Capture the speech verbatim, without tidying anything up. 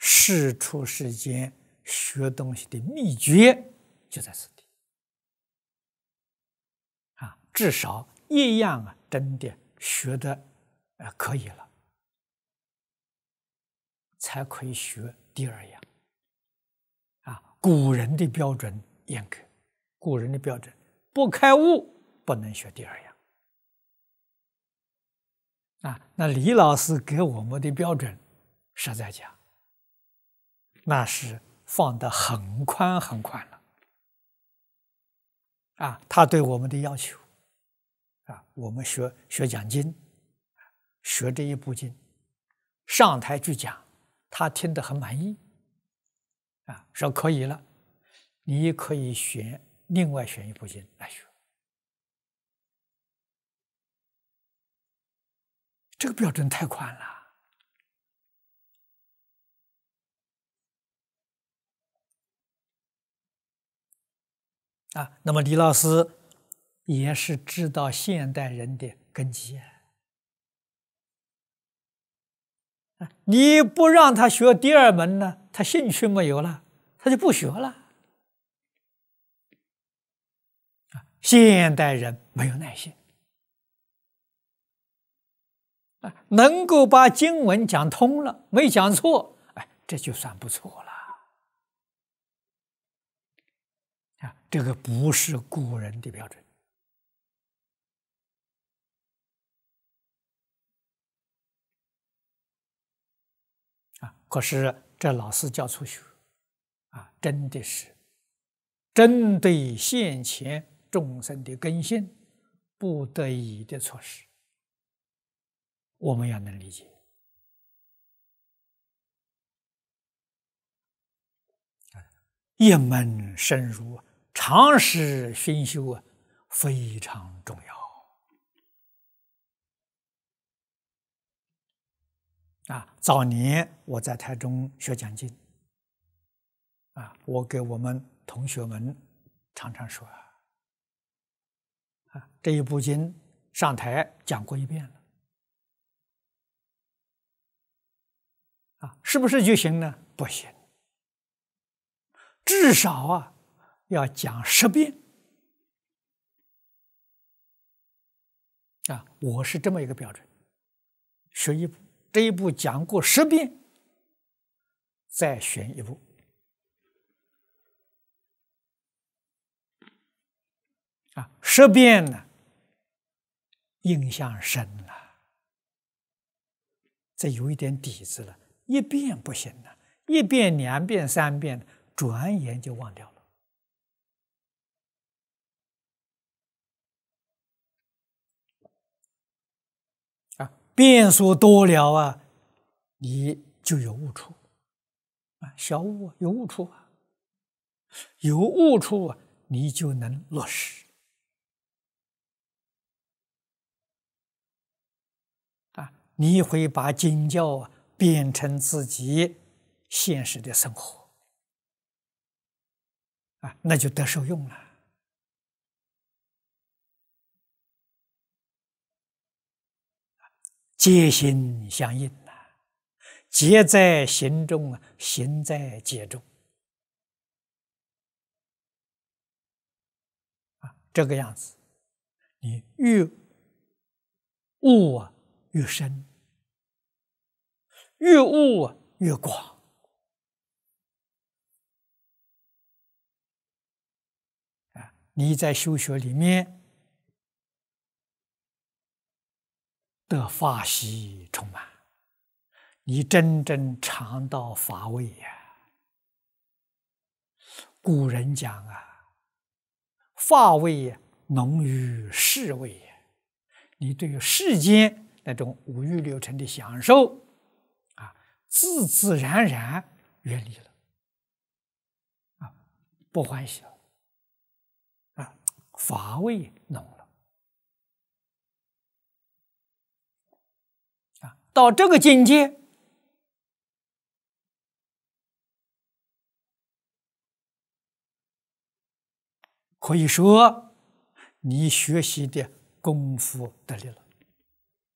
世出世间学东西的秘诀就在此地啊，至少一样啊，真的学的呃可以了，才可以学第二样啊。古人的标准严格，古人的标准不开悟不能学第二样啊。那李老师给我们的标准，实在讲，那是放得很宽很宽了啊。他对我们的要求啊，我们学学讲经，学这一部经，上台去讲，他听得很满意啊，说可以了，你可以选另外选一部经来学。这个标准太宽了啊。那么李老师也是知道现代人的根基啊。你不让他学第二门呢，他兴趣没有了，他就不学了。现代人没有耐心啊，能够把经文讲通了，没讲错，哎，这就算不错了啊。这个不是古人的标准啊。可是这老师教初学啊，真的是针对现前众生的根性不得已的措施，我们要能理解。一门深入，长时熏修啊，非常重要啊。早年我在台中学讲经啊，我给我们同学们常常说啊，这一部经上台讲过一遍了啊，是不是就行呢？不行，至少啊要讲十遍啊。我是这么一个标准，学一部这一部讲过十遍，再选一部啊，十遍呢印象深了，这有一点底子了。一遍不行了，一遍、两遍、三遍，转眼就忘掉了啊。遍数多了啊，你就有误处啊，小悟啊，有误处啊，有误处啊，你就能落实啊。你会把经教啊变成自己现实的生活啊，那就得受用了。戒心相应呐，戒在行中啊，行在戒中啊，这个样子，你越悟啊越深，越悟啊越广啊。你在修学里面的法喜充满，你真正尝到法味呀。古人讲啊，法味浓于世味呀。你对于世间那种五欲六尘的享受啊，自自然然远离了啊，不欢喜了啊，法味浓了啊。到这个境界，可以说你学习的功夫得力了